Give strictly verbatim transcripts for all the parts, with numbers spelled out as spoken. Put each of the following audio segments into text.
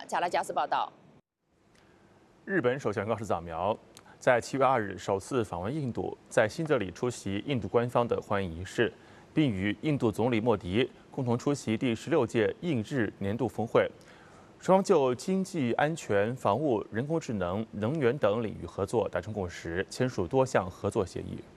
加拉加斯报道。 日本首相高市早苗在七月二日首次访问印度，在新德里出席印度官方的欢迎仪式，并与印度总理莫迪共同出席第十六届印日年度峰会。双方就经济、安全、防务、人工智能、能源等领域合作达成共识，签署多项合作协议。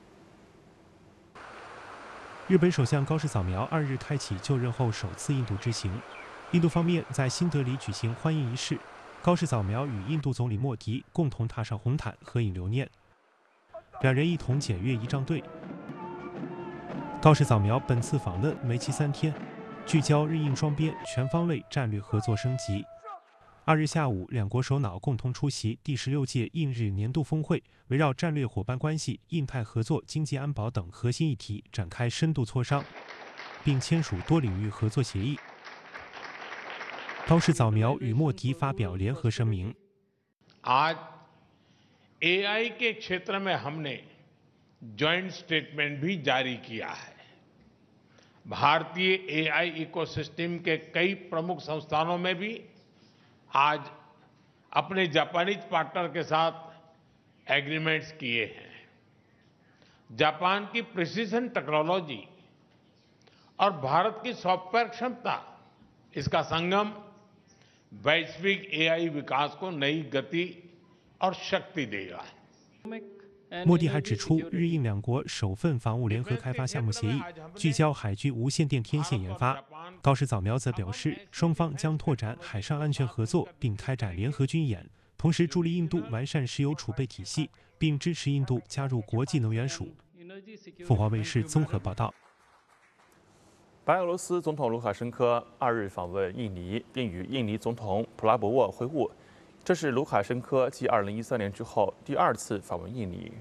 日本首相高市早苗二日开启就任后首次印度之行，印度方面在新德里举行欢迎仪式，高市早苗与印度总理莫迪共同踏上红毯合影留念，两人一同检阅仪仗队。高市早苗本次访问为期三天，聚焦日印双边全方位战略合作升级。二日下午，两国首脑共同出席第十六届印日年度峰会，围绕战略伙伴关系、印太合作、经济安保等核心议题展开深度磋商，并签署多领域合作协议。高市早苗与莫迪发表联合声明。 आज ए आई के क्षेत्र में हमने जॉइंट स्टेटमेंट भी जारी किया है। भारतीय ए आई इकोसिस्टम के कई प्रमुख संस्थानों में भी आज अपने जापानीज पार्टनर के साथ एग्रीमेंट्स किए हैं। जापान की प्रिसीजन टेक्नोलॉजी और भारत की सॉफ्टवेयर क्षमता, इसका संगम वैश्विक ए आई विकास को नई गति और शक्ति देगा। 莫迪还指出，日印两国首份防务联合开发项目协议聚焦海军无线电天线研发。高市早苗则表示，双方将拓展海上安全合作，并开展联合军演，同时助力印度完善石油储备体系，并支持印度加入国际能源署。凤凰卫视综合报道。 白俄罗斯总统卢卡申科二日访问印尼，并与印尼总统普拉博沃会晤。这是卢卡申科继二零一三年之后第二次访问印尼。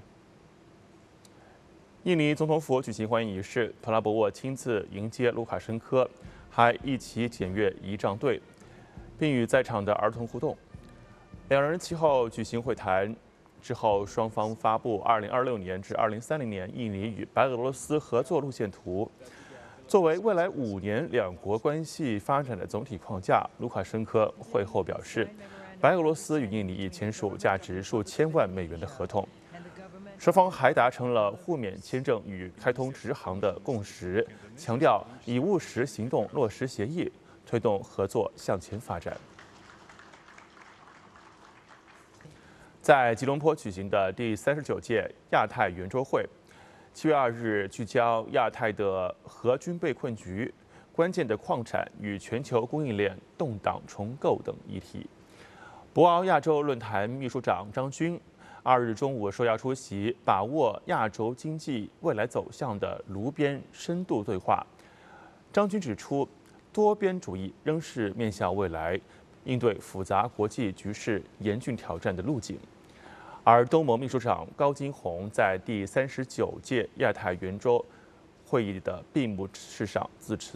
印尼总统府举行欢迎仪式，普拉博沃亲自迎接卢卡申科，还一起检阅仪仗队，并与在场的儿童互动。两人其后举行会谈，之后双方发布二零二六年至二零三零年印尼与白俄罗斯合作路线图。作为未来五年两国关系发展的总体框架，卢卡申科会后表示，白俄罗斯与印尼已签署价值数千万美元的合同，双方还达成了互免签证与开通直航的共识，强调以务实行动落实协议，推动合作向前发展。在吉隆坡举行的第三十九届亚太圆桌会，七月二日聚焦亚太的核军备困局、关键的矿产与全球供应链动荡重构等议题。博鳌亚洲论坛秘书长张军二日中午受邀出席把握亚洲经济未来走向的炉边深度对话。张军指出，多边主义仍是面向未来、应对复杂国际局势严峻挑战的路径。而东盟秘书长高金洪在第三十九届亚太圆桌会议的闭幕式上致辞。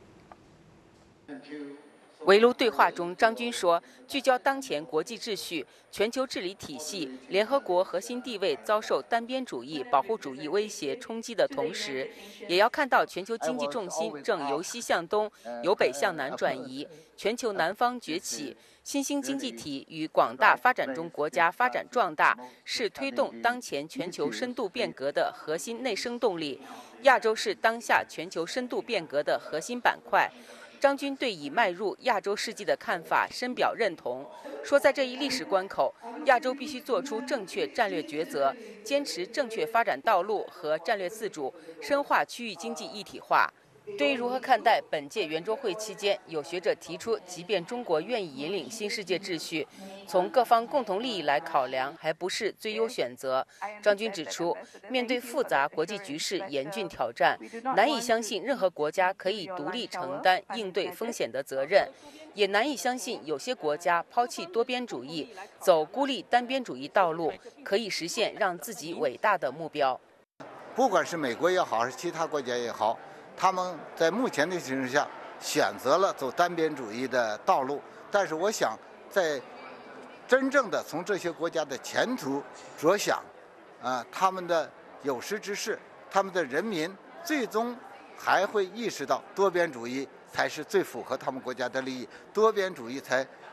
围炉对话中，张军说，聚焦当前国际秩序、全球治理体系、联合国核心地位遭受单边主义、保护主义威胁冲击的同时，也要看到全球经济重心正由西向东、由北向南转移，全球南方崛起，新兴经济体与广大发展中国家发展壮大，是推动当前全球深度变革的核心内生动力。亚洲是当下全球深度变革的核心板块。张军对已迈入亚洲世纪的看法深表认同，说在这一历史关口，亚洲必须做出正确战略抉择，坚持正确发展道路和战略自主，深化区域经济一体化。对于如何看待本届圆桌会期间，有学者提出，即便中国愿意引领新世界秩序，从各方共同利益来考量，还不是最优选择。张军指出，面对复杂国际局势严峻挑战，难以相信任何国家可以独立承担应对风险的责任，也难以相信有些国家抛弃多边主义，走孤立单边主义道路，可以实现让自己伟大的目标。 不管是美国也好，还是其他国家也好，他们在目前的形势下选择了走单边主义的道路，但是我想，在真正的从这些国家的前途着想，啊、呃，他们的有识之士，他们的人民最终还会意识到多边主义才是最符合他们国家的利益，多边主义才